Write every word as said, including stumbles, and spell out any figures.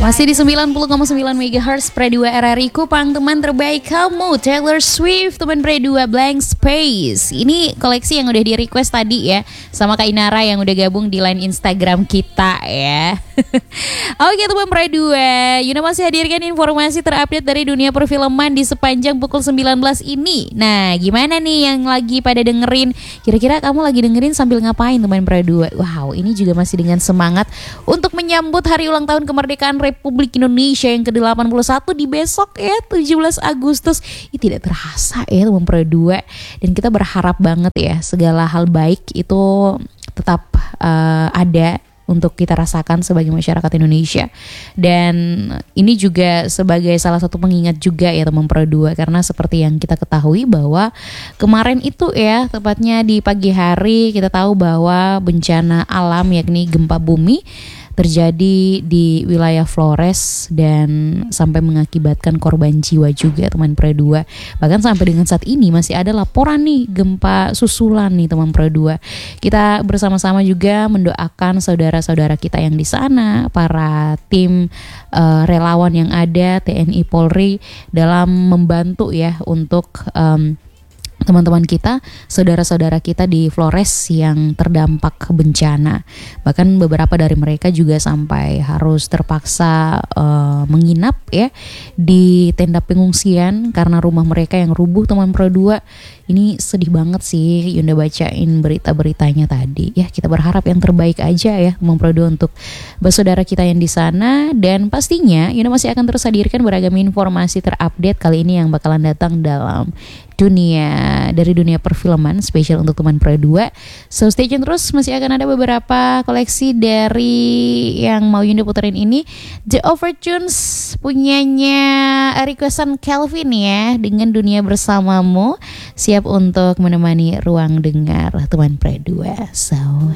Masih di sembilan puluh koma sembilan megahertz Pre dua R R I Kupang, teman terbaik kamu Taylor Swift, teman Pre dua Blank Space. Ini koleksi yang udah di request tadi ya, sama Kak Inara yang udah gabung di line Instagram kita ya. Oke teman Pre dua, Yuna masih hadirkan informasi terupdate dari dunia perfilman di sepanjang pukul sembilan belas ini. Nah gimana nih yang lagi pada dengerin, kira-kira kamu lagi dengerin sambil ngapain teman Pre dua? Wow, ini juga masih dengan semangat untuk menyambut hari ulang tahun kemerdekaan Republik Indonesia yang ke delapan puluh satu di besok ya, tujuh belas Agustus. Ini tidak terasa ya teman Pro dua. Dan kita berharap banget ya segala hal baik itu tetap uh, ada untuk kita rasakan sebagai masyarakat Indonesia. Dan ini juga sebagai salah satu pengingat juga ya teman Pro dua, karena seperti yang kita ketahui bahwa kemarin itu ya, tepatnya di pagi hari, kita tahu bahwa bencana alam yakni gempa bumi terjadi di wilayah Flores dan sampai mengakibatkan korban jiwa juga teman Pro dua. Bahkan sampai dengan saat ini masih ada laporan nih gempa susulan nih teman Pro dua. Kita bersama-sama juga mendoakan saudara-saudara kita yang di sana, para tim uh, relawan yang ada, T N I Polri, dalam membantu ya untuk um, teman-teman kita, saudara-saudara kita di Flores yang terdampak bencana. Bahkan beberapa dari mereka juga sampai harus terpaksa uh, menginap ya di tenda pengungsian karena rumah mereka yang rubuh teman Pro dua. Ini sedih banget sih Yunda bacain berita-beritanya tadi. Ya kita berharap yang terbaik aja ya teman Pro dua untuk saudara kita yang di sana. Dan pastinya Yunda masih akan terus hadirkan beragam informasi terupdate kali ini yang bakalan datang dalam dunia dari dunia perfilman spesial untuk teman Pro dua. So stay tune terus, masih akan ada beberapa koleksi dari yang mau Yunda puterin ini. The Overtunes punyanya requestan Kelvin ya, dengan Dunia Bersamamu. Siap untuk menemani ruang dengar teman Pro dua. So